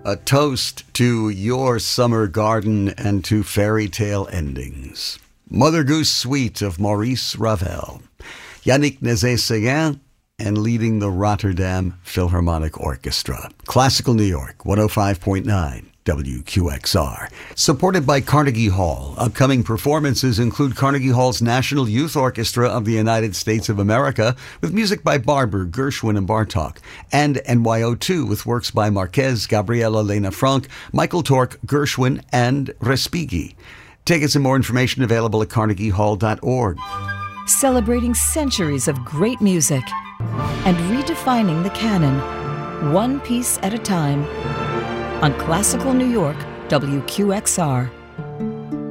A toast to your summer garden and to fairy tale endings. Mother Goose Suite of Maurice Ravel. Yannick Nézet-Séguin and leading the Rotterdam Philharmonic Orchestra. Classical New York, 105.9 WQXR. Supported by Carnegie Hall. Upcoming performances include Carnegie Hall's National Youth Orchestra of the United States of America with music by Barber, Gershwin, and Bartok, and NYO2 with works by Marquez, Gabriela Lena Frank, Michael Tork, Gershwin, and Respighi. Tickets and more information available at carnegiehall.org. Celebrating centuries of great music and redefining the canon, one piece at a time. On Classical New York, WQXR.